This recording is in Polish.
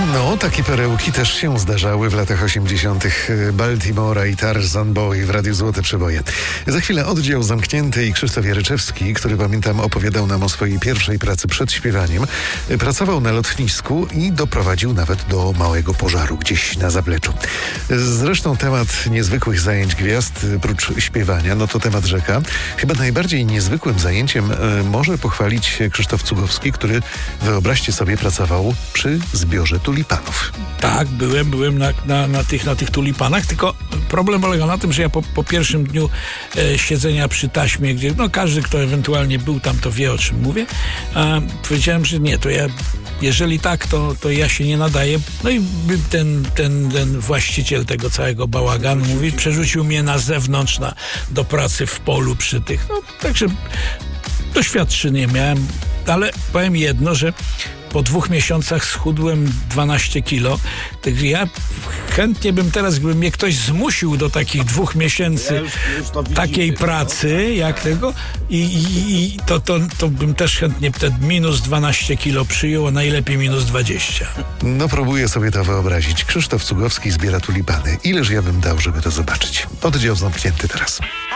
No, takie perełki też się zdarzały w latach 80. Baltimora i Tarzan Boy w Radiu Złote Przeboje. Za chwilę oddział zamknięty i Krzysztof Jaryczewski, który pamiętam opowiadał nam o swojej pierwszej pracy przed śpiewaniem, pracował na lotnisku i doprowadził nawet do małego pożaru gdzieś na zapleczu. Zresztą temat niezwykłych zajęć gwiazd, prócz śpiewania, no to temat rzeka. Chyba najbardziej niezwykłym zajęciem może pochwalić się Krzysztof Cugowski, który, wyobraźcie sobie, pracował przy zbiorze tulipanów. Tak, byłem na tych tulipanach, tylko problem polega na tym, że ja po pierwszym dniu siedzenia przy taśmie, gdzie każdy, kto ewentualnie był tam, to wie, o czym mówię, powiedziałem, że nie, to ja, jeżeli tak, to ja się nie nadaję. No i ten właściciel tego całego bałaganu mówi, przerzucił mnie na zewnątrz do pracy w polu przy tych, także doświadczenie miałem, ale powiem jedno, że po 2 miesiącach schudłem 12 kilo. Także ja chętnie bym teraz, gdyby mnie ktoś zmusił do takich 2 miesięcy takiej pracy, jak tego, i to bym też chętnie te minus 12 kilo przyjął, a najlepiej minus 20. No, próbuję sobie to wyobrazić. Krzysztof Cugowski zbiera tulipany. Ileż ja bym dał, żeby to zobaczyć? Oddział zamknięty teraz.